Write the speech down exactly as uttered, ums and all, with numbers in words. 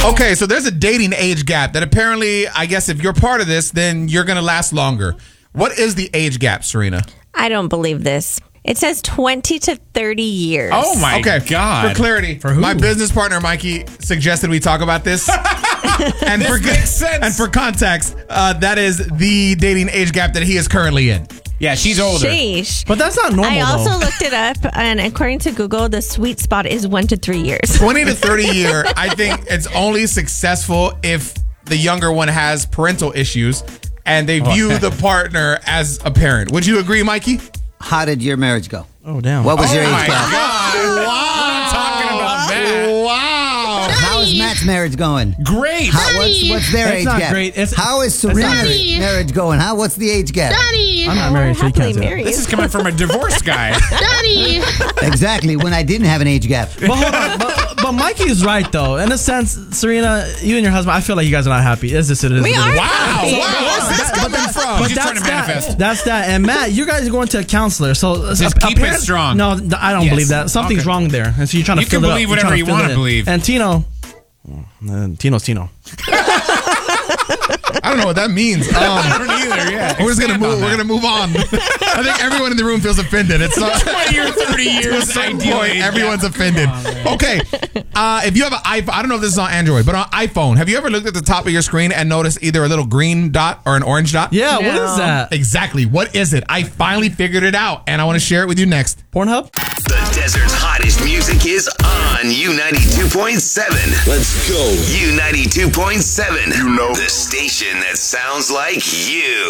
Okay, so there's a dating age gap that apparently, I guess if you're part of this, then you're going to last longer. What is the age gap, Serena? I don't believe this. It says twenty to thirty years. Oh, my okay. God. For clarity, For who? my business partner, Mikey, suggested we talk about this. and, This for, makes sense. and for context, uh, that is the dating age gap that he is currently in. Yeah, she's older. Sheesh. But that's not normal, I also though. looked it up, and according to Google, the sweet spot is one to three years. twenty to thirty year, I think it's only successful if the younger one has parental issues and they view the partner as a parent. Would you agree, Mikey? How did your marriage go? Oh, damn. What was Oh, your age my gap? God. We're not talking about that. Wow. How is Matt's marriage going? Great. How, what's, what's their It's age not gap? great. It's- How is it's not Serena's great. marriage going? How? What's the age gap? Daddy, I'm not married, so you Happily can't say that. married. This is coming from a divorced guy. Daddy. Exactly, when I didn't have an age gap. But hold on. But, but Mikey is right, though. In a sense, Serena, you and your husband, I feel like you guys are not happy. It's just it is. We what it are is. Wow. happy. Wow. Where's this coming from? But He's just trying that's to manifest. that. That's that. And Matt, you guys are going to a counselor, so Just keep it strong. No, th- I don't Yes. believe that. Something's Okay. wrong there, and so you're trying to You fill can it up. believe You're whatever trying you fill wanna it in. believe. And Tino, uh, Tino's Tino. I don't know what that means. Um, I don't either, yeah. we're just gonna Expand move. on We're that. gonna move on. I think everyone in the room feels offended. It's not. twenty or thirty To a years certain ideal point, age everyone's gap. offended. Okay, uh, if you have an iPhone, I don't know if this is on Android, but on iPhone, have you ever looked at the top of your screen and noticed either a little green dot or an orange dot? Yeah, what No. is that? Exactly. What is it? I finally figured it out, and I want to share it with you next. Pornhub? The desert's hottest music is on U ninety-two point seven. Let's go. U ninety-two point seven. You know. The station that sounds like you.